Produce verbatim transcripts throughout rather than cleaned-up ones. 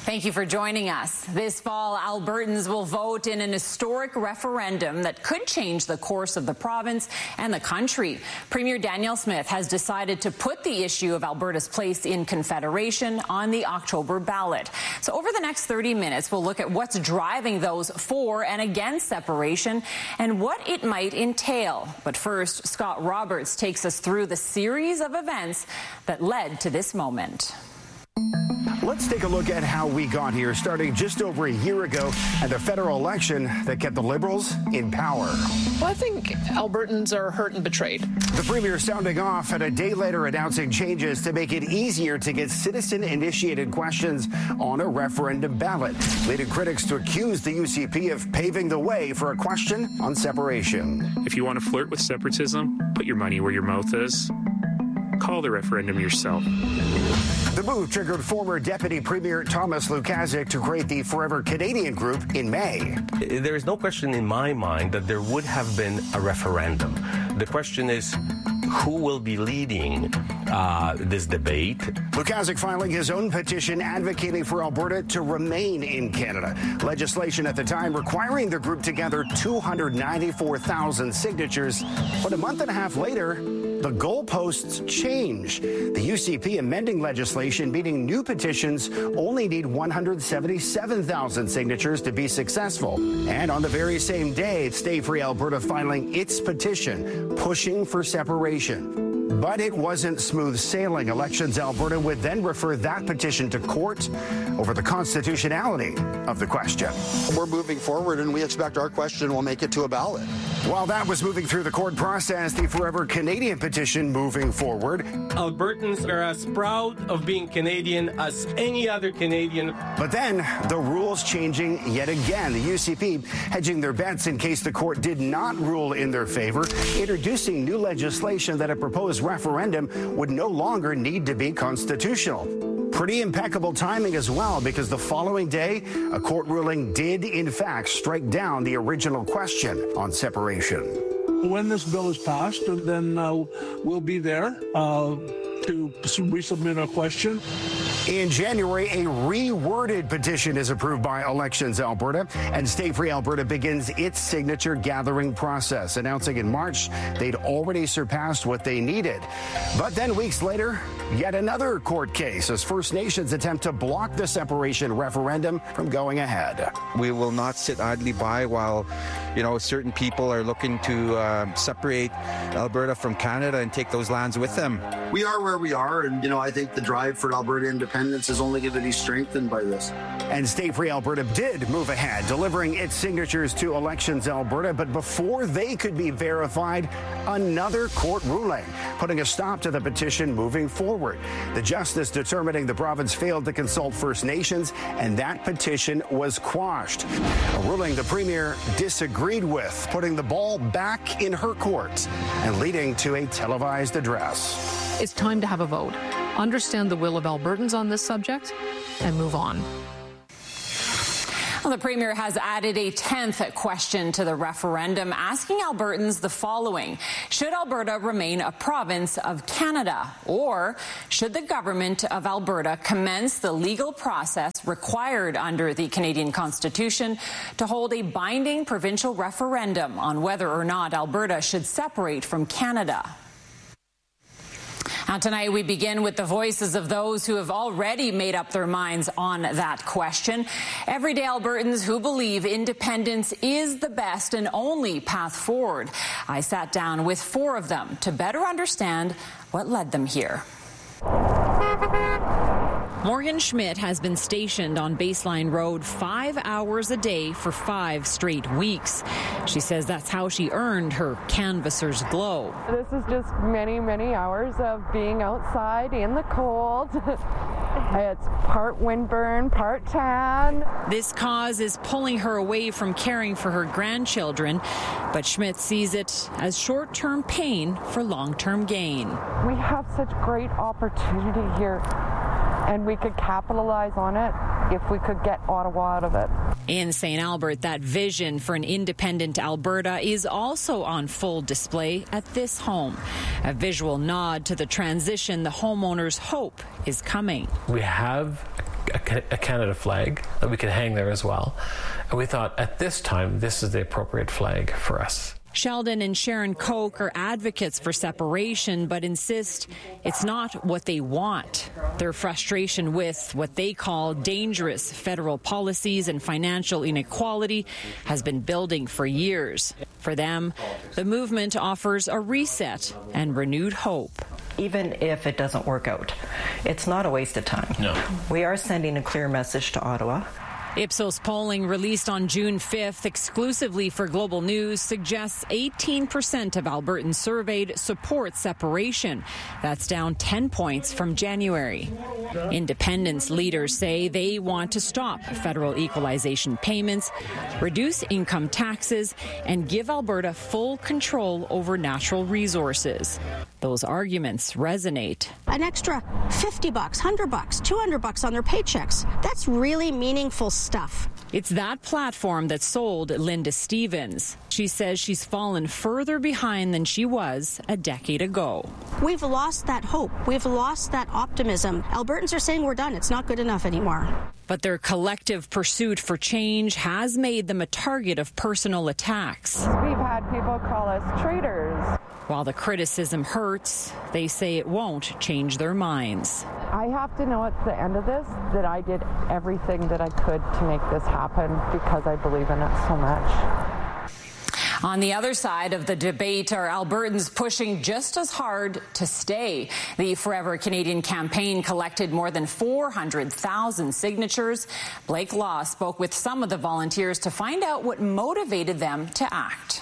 Thank you for joining us. This fall, Albertans will vote in an historic referendum that could change the course of the province and the country. Premier Danielle Smith has decided to put the issue of Alberta's place in Confederation on the October ballot. So over the next thirty minutes, we'll look at what's driving those for and against separation and what it might entail. But first, Scott Roberts takes us through the series of events that led to this moment. Let's take a look at how we got here, starting just over a year ago at the federal election that kept the Liberals in power. Well, I think Albertans are hurt and betrayed. The Premier sounding off and a day later announcing changes to make it easier to get citizen-initiated questions on a referendum ballot, leading critics to accuse the U C P of paving the way for a question on separation. If you want to flirt with separatism, put your money where your mouth is. Call the referendum yourself. The move triggered former Deputy Premier Thomas Lukaszuk to create the Forever Canadian Group in May. There is no question in my mind that there would have been a referendum. The question is, who will be leading uh, this debate? Lukaszuk filing his own petition advocating for Alberta to remain in Canada. Legislation at the time requiring the group to gather two hundred ninety-four thousand signatures. But a month and a half later, the goalposts change. The U C P amending legislation, meaning new petitions only need one hundred seventy-seven thousand signatures to be successful. And on the very same day, Stay Free Alberta filing its petition, pushing for separation. But it wasn't smooth sailing. Elections Alberta would then refer that petition to court over the constitutionality of the question. We're moving forward, and we expect our question will make it to a ballot. While that was moving through the court process, the Forever Canadian petition moving forward. Albertans are as proud of being Canadian as any other Canadian. But then the rules changing yet again. The U C P hedging their bets in case the court did not rule in their favor, introducing new legislation that a proposed referendum would no longer need to be constitutional. Pretty impeccable timing as well, because the following day, a court ruling did, in fact, strike down the original question on separation. When this bill is passed, then uh, we'll be there uh, to resubmit our question. In January, a reworded petition is approved by Elections Alberta, and Stay Free Alberta begins its signature gathering process, announcing in March they'd already surpassed what they needed. But then weeks later, yet another court case as First Nations attempt to block the separation referendum from going ahead. We will not sit idly by while, you know, certain people are looking to uh, separate Alberta from Canada and take those lands with them. We are where we are, and, you know, I think the drive for Alberta independence is only going to be strengthened by this. And Stay Free Alberta did move ahead, delivering its signatures to Elections Alberta, but before they could be verified, another court ruling, putting a stop to the petition moving forward. The justice determining the province failed to consult First Nations, and that petition was quashed. A ruling the Premier disagreed with, putting the ball back in her court and leading to a televised address. It's time to have a vote, understand the will of Albertans on this subject, and move on. Well, the Premier has added a tenth question to the referendum, asking Albertans the following. Should Alberta remain a province of Canada? Or should the government of Alberta commence the legal process required under the Canadian Constitution to hold a binding provincial referendum on whether or not Alberta should separate from Canada? Now, tonight we begin with the voices of those who have already made up their minds on that question. Everyday Albertans who believe independence is the best and only path forward. I sat down with four of them to better understand what led them here. Morgan Schmidt has been stationed on Baseline Road five hours a day for five straight weeks. She says that's how she earned her canvasser's glow. This is just many, many hours of being outside in the cold. It's part windburn, part tan. This cause is pulling her away from caring for her grandchildren, but Schmidt sees it as short-term pain for long-term gain. We have such great opportunity here, and we could capitalize on it if we could get Ottawa out of it. In Saint Albert, that vision for an independent Alberta is also on full display at this home. A visual nod to the transition the homeowners hope is coming. We have a, a Canada flag that we could hang there as well. And we thought at this time, this is the appropriate flag for us. Sheldon and Sharon Koch are advocates for separation, but insist it's not what they want. Their frustration with what they call dangerous federal policies and financial inequality has been building for years. For them, the movement offers a reset and renewed hope. Even if it doesn't work out, it's not a waste of time. No. We are sending a clear message to Ottawa. Ipsos polling released on June fifth exclusively for Global News suggests eighteen percent of Albertans surveyed support separation. That's down ten points from January. Independence leaders say they want to stop federal equalization payments, reduce income taxes, and give Alberta full control over natural resources. Those arguments resonate. An extra fifty bucks, one hundred bucks, two hundred bucks on their paychecks. That's really meaningful stuff. It's that platform that sold Linda Stevens. She says she's fallen further behind than she was a decade ago. We've lost that hope. We've lost that optimism. Albertans are saying we're done. It's not good enough anymore. But their collective pursuit for change has made them a target of personal attacks. We've had people call us traitors. While the criticism hurts, they say it won't change their minds. I have to know at the end of this that I did everything that I could to make this happen because I believe in it so much. On the other side of the debate are Albertans pushing just as hard to stay. The Forever Canadian campaign collected more than four hundred thousand signatures. Blake Law spoke with some of the volunteers to find out what motivated them to act.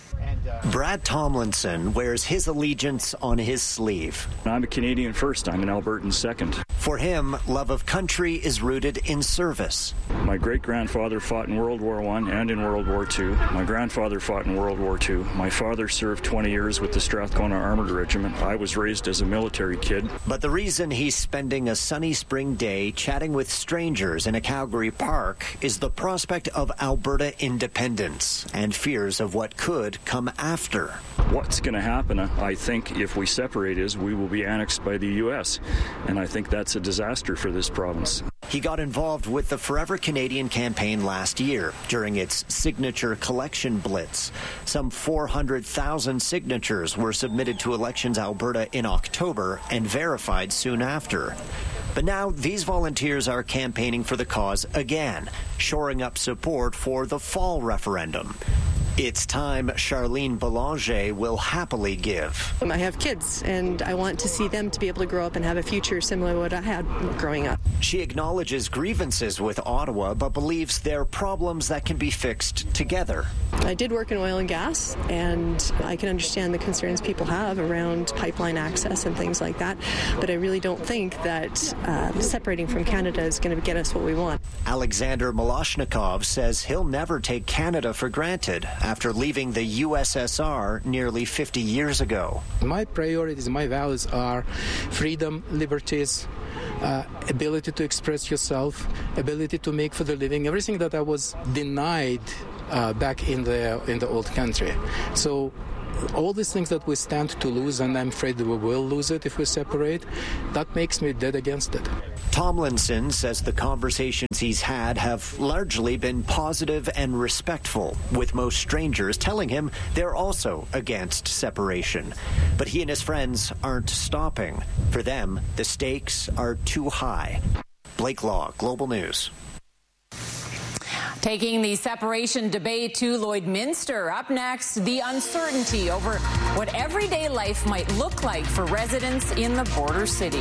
Brad Tomlinson wears his allegiance on his sleeve. I'm a Canadian first. I'm an Albertan second. For him, love of country is rooted in service. My great-grandfather fought in World War One and in World War Two. My grandfather fought in World War Two. My father served twenty years with the Strathcona Armoured Regiment. I was raised as a military kid. But the reason he's spending a sunny spring day chatting with strangers in a Calgary park is the prospect of Alberta independence and fears of what could come after. What's going to happen, I think, if we separate is we will be annexed by the U S, and I think that's a disaster for this province. He got involved with the Forever Canadian campaign last year during its signature collection blitz. Some four hundred thousand signatures were submitted to Elections Alberta in October and verified soon after. But now these volunteers are campaigning for the cause again, shoring up support for the fall referendum. It's time Charlene Belanger will happily give. I have kids, and I want to see them to be able to grow up and have a future similar to what I had growing up. She acknowledges grievances with Ottawa, but believes they're problems that can be fixed together. I did work in oil and gas, and I can understand the concerns people have around pipeline access and things like that, but I really don't think that uh, separating from Canada is going to get us what we want. Alexander Moloshnikov says he'll never take Canada for granted after leaving the U S S R nearly fifty years ago. My priorities, my values are freedom, liberties, uh, ability to express yourself, ability to make for the living, everything that I was denied uh, back in the in the old country. So all these things that we stand to lose, and I'm afraid that we will lose it if we separate, that makes me dead against it. Tomlinson says the conversations he's had have largely been positive and respectful, with most strangers telling him they're also against separation. But he and his friends aren't stopping. For them, the stakes are too high. Blake Law, Global News. Taking the separation debate to Lloydminster. Up next, the uncertainty over what everyday life might look like for residents in the border city.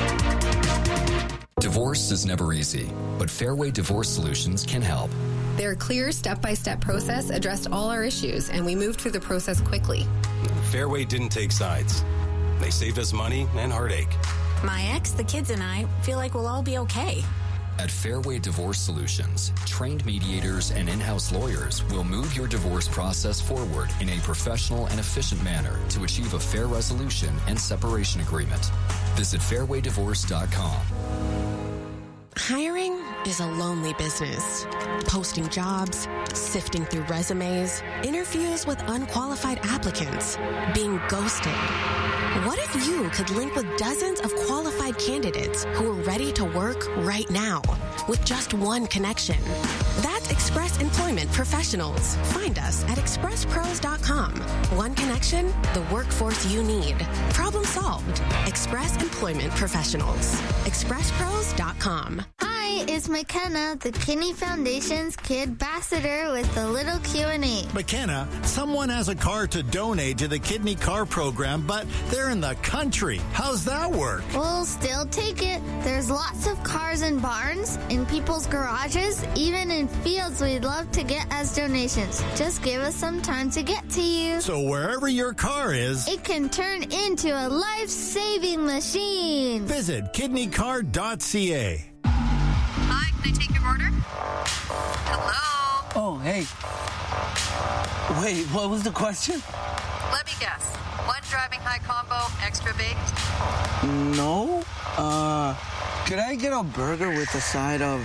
Divorce is never easy, but Fairway Divorce Solutions can help. Their clear step-by-step process addressed all our issues, and we moved through the process quickly. Fairway didn't take sides. They saved us money and heartache. My ex, the kids, and I feel like we'll all be okay. At Fairway Divorce Solutions, trained mediators and in-house lawyers will move your divorce process forward in a professional and efficient manner to achieve a fair resolution and separation agreement. Visit fairway divorce dot com. Hiring is a lonely business. Posting jobs, sifting through resumes, interviews with unqualified applicants, being ghosted. What if you could link with dozens of qualified candidates who are ready to work right now with just one connection? That's Express Employment Professionals. Find us at express pros dot com. One connection, the workforce you need. Problem solved. Express Employment Professionals. express pros dot com. Hi, it's McKenna, the Kidney Foundation's Kid Ambassador with a little Q and A. McKenna, someone has a car to donate to the Kidney Car Program, but they're in the country. How's that work? We'll still take it. There's lots of cars in barns, in people's garages, even in fields we'd love to get as donations. Just give us some time to get to you. So wherever your car is, it can turn into a life-saving machine. Visit kidney car dot c a. Hi, can I take your order? Hello? Oh, hey. Wait, what was the question? Let me guess. One driving high combo, extra baked? No. Uh, could I get a burger with a side of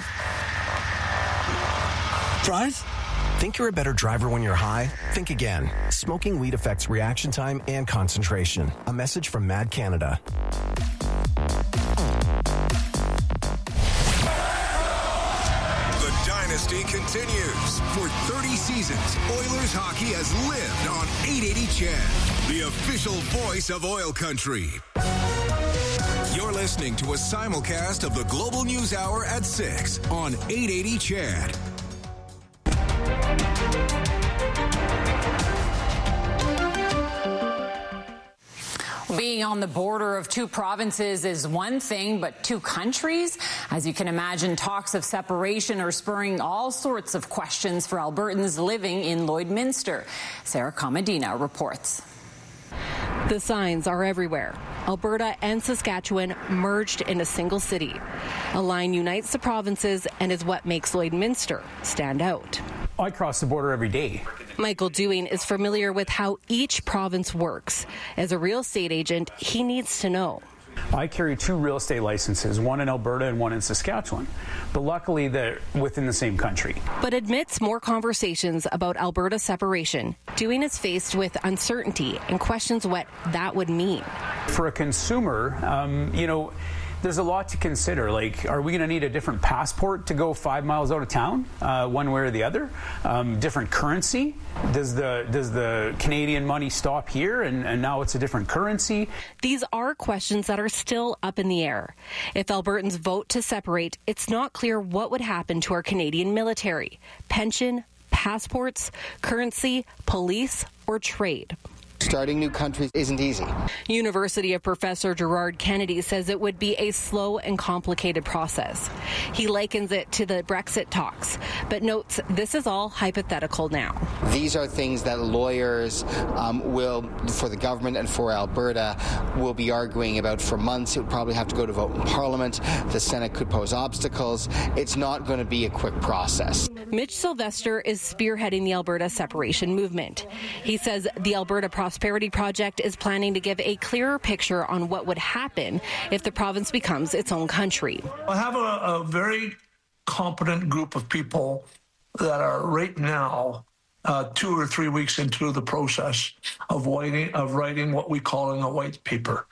fries? Think you're a better driver when you're high? Think again. Smoking weed affects reaction time and concentration. A message from Mad Canada. The dynasty continues. For thirty seasons, Oilers hockey has lived on eight eighty C H E D, the official voice of oil country. You're listening to a simulcast of the Global News Hour at six on eight eighty C H E D. Being on the border of two provinces is one thing, but two countries? As you can imagine, talks of separation are spurring all sorts of questions for Albertans living in Lloydminster. Sarah Comedina reports. The signs are everywhere. Alberta and Saskatchewan merged in a single city. A line unites the provinces and is what makes Lloydminster stand out. I cross the border every day. Michael Dewing is familiar with how each province works. As a real estate agent, he needs to know. I carry two real estate licenses, one in Alberta and one in Saskatchewan, but luckily they're within the same country. But amidst more conversations about Alberta separation, Dewing is faced with uncertainty and questions what that would mean. For a consumer, um, you know, there's a lot to consider. Like, are we going to need a different passport to go five miles out of town, uh, one way or the other? Um, different currency? Does the does the Canadian money stop here and, and now it's a different currency? These are questions that are still up in the air. If Albertans vote to separate, it's not clear what would happen to our Canadian military, pension, passports, currency, police, or trade. Starting new countries isn't easy. University of Professor Gerard Kennedy says it would be a slow and complicated process. He likens it to the Brexit talks, but notes this is all hypothetical now. These are things that lawyers um, will, for the government and for Alberta, will be arguing about for months. It would probably have to go to vote in Parliament. The Senate could pose obstacles. It's not going to be a quick process. Mitch Sylvester is spearheading the Alberta separation movement. He says the Alberta Prosperity Project is planning to give a clearer picture on what would happen if the province becomes its own country. I have a, a very competent group of people that are right now uh, two or three weeks into the process of writing, of writing what we call in a white paper.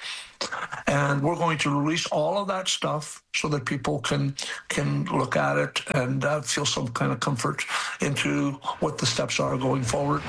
And we're going to release all of that stuff so that people can can look at it and uh, feel some kind of comfort into what the steps are going forward.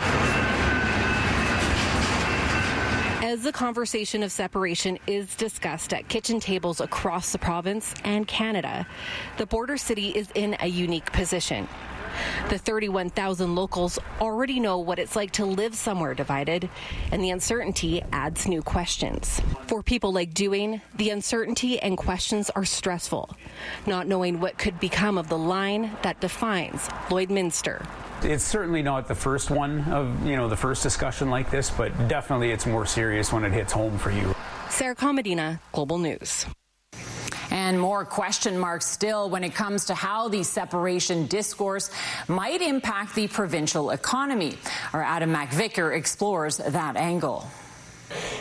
As the conversation of separation is discussed at kitchen tables across the province and Canada, the border city is in a unique position. The thirty-one thousand locals already know what it's like to live somewhere divided, and the uncertainty adds new questions. For people like Dewing, the uncertainty and questions are stressful, not knowing what could become of the line that defines Lloydminster. It's certainly not the first one of, you know, the first discussion like this, but definitely it's more serious when it hits home for you. Sarah Comedina, Global News. And more question marks still when it comes to how the separation discourse might impact the provincial economy. Our Adam McVicker explores that angle.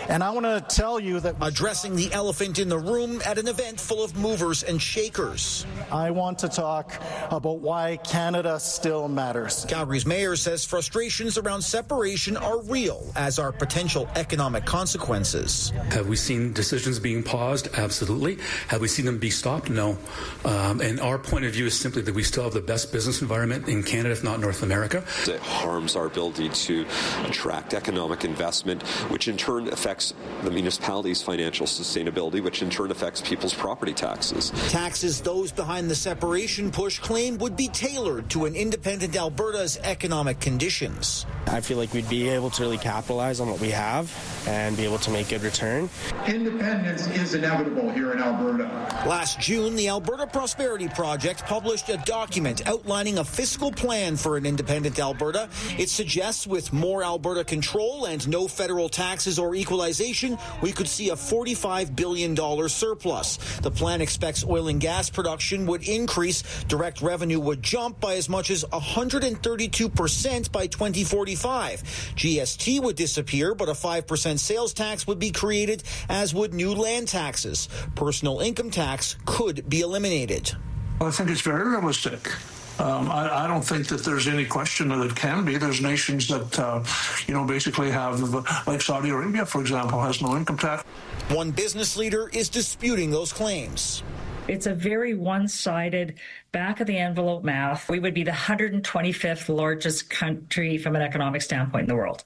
And I want to tell you that addressing the elephant in the room at an event full of movers and shakers. I want to talk about why Canada still matters. Calgary's mayor says frustrations around separation are real, as are potential economic consequences. Have we seen decisions being paused? Absolutely. Have we seen them be stopped? No. Um, and our point of view is simply that we still have the best business environment in Canada, if not North America. It harms our ability to attract economic investment, which in turn affects the municipality's financial sustainability, which in turn affects people's property taxes. Taxes those behind the separation push claim would be tailored to an independent Alberta's economic conditions. I feel like we'd be able to really capitalize on what we have and be able to make good return. Independence is inevitable here in Alberta. Last June, the Alberta Prosperity Project published a document outlining a fiscal plan for an independent Alberta. It suggests with more Alberta control and no federal taxes or equalization, we could see a forty-five billion dollars surplus. The plan expects oil and gas production would increase, direct revenue would jump by as much as one hundred thirty-two percent by twenty forty-five. G S T would disappear, but a five percent sales tax would be created, as would new land taxes. Personal income tax could be eliminated. Well, I think it's very realistic. Um, I, I don't think that there's any question that it can be. There's nations that, uh, you know, basically have, like Saudi Arabia, for example, has no income tax. One business leader is disputing those claims. It's a very one-sided, back-of-the-envelope math. We would be the one hundred twenty-fifth largest country from an economic standpoint in the world.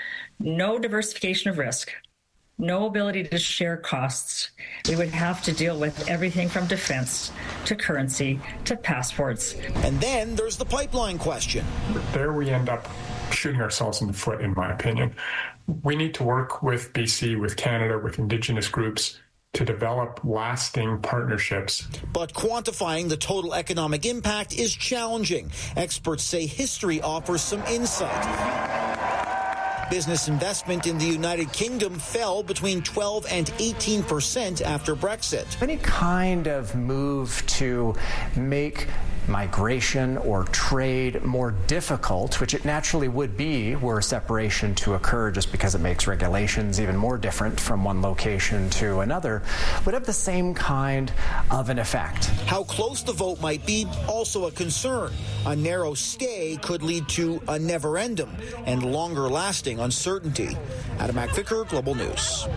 No diversification of risk. No ability to share costs. We would have to deal with everything from defense to currency to passports. And then there's the pipeline question. There we end up shooting ourselves in the foot, in my opinion. We need to work with B C, with Canada, with Indigenous groups to develop lasting partnerships. But quantifying the total economic impact is challenging. Experts say history offers some insight. Business investment in the United Kingdom fell between twelve and eighteen percent after Brexit. Any kind of move to make migration or trade more difficult, which it naturally would be were separation to occur just because it makes regulations even more different from one location to another, would have the same kind of an effect. How close the vote might be, also a concern. A narrow stay could lead to a never-ending and longer-lasting uncertainty. Adam McVicker, Global News.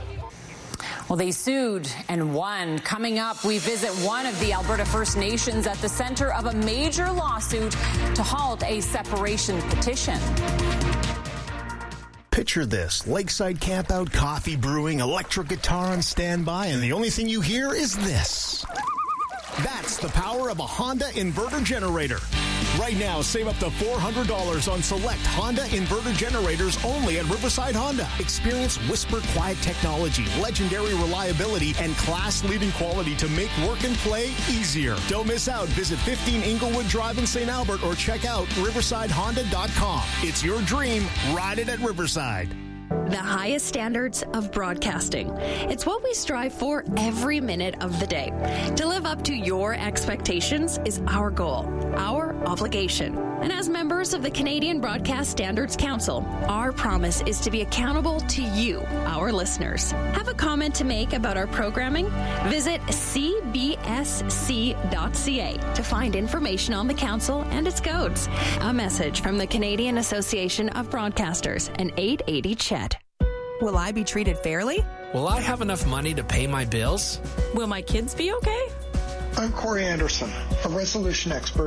Well, they sued and won. Coming up, we visit one of the Alberta First Nations at the center of a major lawsuit to halt a separation petition. Picture this: lakeside campout, coffee brewing, electric guitar on standby, and the only thing you hear is this. That's the power of a Honda inverter generator. Right now, save up to four hundred dollars on select Honda inverter generators only at Riverside Honda. Experience whisper quiet technology, legendary reliability, and class-leading quality to make work and play easier. Don't miss out. Visit fifteen Inglewood Drive in Saint Albert or check out riverside honda dot com. It's your dream. Ride it at Riverside. The highest standards of broadcasting. It's what we strive for every minute of the day. To live up to your expectations is our goal, our obligation. And as members of the Canadian Broadcast Standards Council, our promise is to be accountable to you, our listeners. Have a comment to make about our programming? Visit c b s c dot c a to find information on the council and its codes. A message from the Canadian Association of Broadcasters and eight eighty C H E D. Will I be treated fairly? Will I have enough money to pay my bills? Will my kids be okay? I'm Corey Anderson, a resolution expert